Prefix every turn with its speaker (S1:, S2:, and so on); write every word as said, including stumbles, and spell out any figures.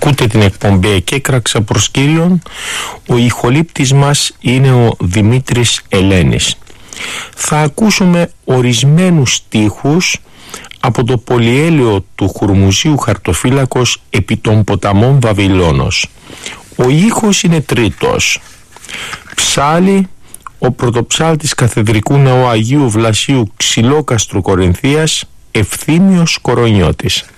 S1: Ακούτε την εκπομπή «Εκέκραξα προς Κύριον». Ο ηχολήπτης μας είναι ο Δημήτρης Ελένης. Θα ακούσουμε ορισμένους στίχους από το πολυέλαιο του Χουρμουζίου Χαρτοφύλακος «Επί των ποταμών Βαβυλώνος». Ο ήχος είναι τρίτος. Ψάλι, ο πρωτοψάλτης καθεδρικού ναού Αγίου Βλασίου Ξυλόκαστρου Κορινθίας, Ευθύμιος Κορονιώτης.